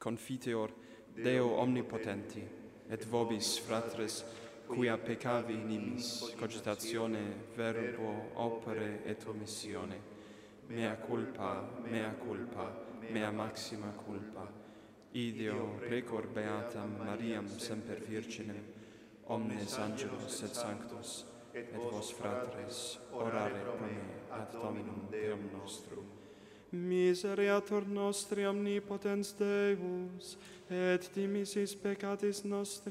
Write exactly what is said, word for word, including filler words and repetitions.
Confiteor Deo omnipotenti, et vobis, fratres, quia peccavi nimis, cogitatione, verbo, opere et omissione, mea culpa, mea culpa, mea maxima culpa, ideo precor beatam Mariam semper virginem, omnes angelos et sanctos, et vos, fratres, orare pro me ad Dominum Deum nostrum. Misereatur nostri omnipotens Deus, et dimissis peccatis nostri,